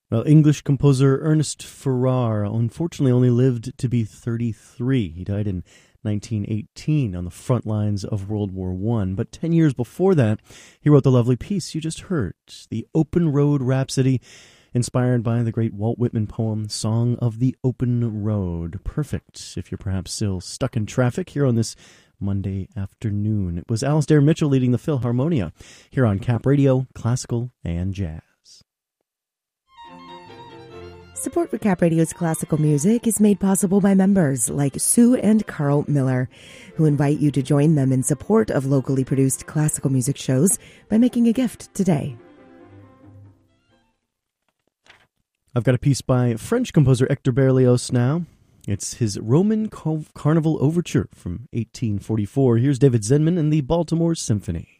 Well, English composer Ernest Farrar unfortunately only lived to be 33. He died in 1918 on the front lines of World War I. But 10 years before that, he wrote the lovely piece you just heard, the Open Road Rhapsody, inspired by the great Walt Whitman poem, Song of the Open Road. Perfect if you're perhaps still stuck in traffic here on this Monday afternoon. It was Alasdair Mitchell leading the Philharmonia here on Cap Radio, Classical and Jazz. Support for Cap Radio's classical music is made possible by members like Sue and Carl Miller, who invite you to join them in support of locally produced classical music shows by making a gift today. I've got a piece by French composer Hector Berlioz now. It's his Roman Carnival Overture from 1844. Here's David Zenman and the Baltimore Symphony.